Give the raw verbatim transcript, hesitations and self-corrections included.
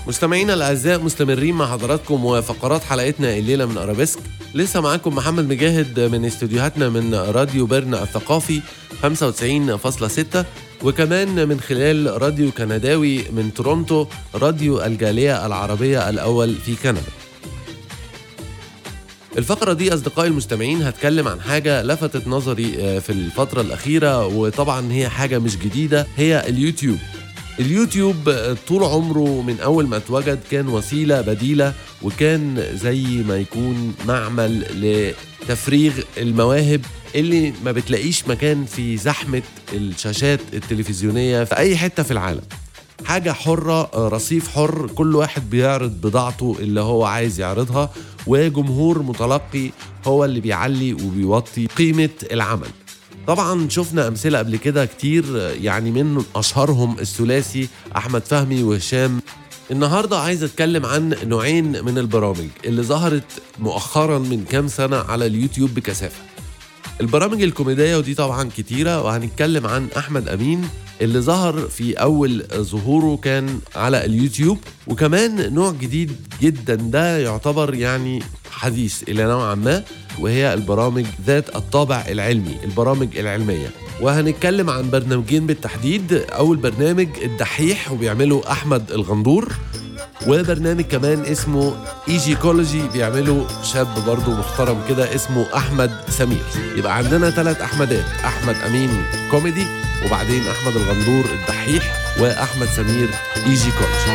مستمعينا الأعزاء، مستمرين مع حضراتكم وفقرات حلقتنا الليلة من أرابيسك. لسه معاكم محمد مجاهد من استوديوهاتنا من راديو بيرن الثقافي خمسة وتسعين فاصلة ستة، وكمان من خلال راديو كنداوي من تورونتو، راديو الجالية العربية الأول في كندا. الفقرة دي أصدقائي المستمعين هتكلم عن حاجة لفتت نظري في الفترة الأخيرة، وطبعا هي حاجة مش جديدة، هي اليوتيوب. اليوتيوب طول عمره من أول ما اتوجد كان وسيلة بديلة، وكان زي ما يكون معمل لتفريغ المواهب اللي ما بتلاقيش مكان في زحمة الشاشات التلفزيونية في أي حتة في العالم. حاجة حرة، رصيف حر، كل واحد بيعرض بضاعته اللي هو عايز يعرضها، وجمهور متلقي هو اللي بيعلي وبيوطي قيمة العمل. طبعا شفنا أمثلة قبل كده كتير، يعني من أشهرهم الثلاثي أحمد فهمي وهشام. النهاردة عايز أتكلم عن نوعين من البرامج اللي ظهرت مؤخرا من كام سنة على اليوتيوب بكثافة. البرامج الكوميدية، ودي طبعا كتيرة، وهنتكلم عن أحمد أمين اللي ظهر في أول ظهوره كان على اليوتيوب، وكمان نوع جديد جدا ده يعتبر يعني حديث إلى نوعا ما، وهي البرامج ذات الطابع العلمي، البرامج العلمية. وهنتكلم عن برنامجين بالتحديد. أول برنامج الدحيح وبيعمله أحمد الغندور، وبرنامج كمان اسمه ايجيكولوجي بيعمله شاب برضو محترم كده اسمه أحمد سمير. يبقى عندنا ثلاث أحمدات: أحمد أمين كوميدي، وبعدين أحمد الغندور الدحيح، وأحمد سمير ايجيكولوجي.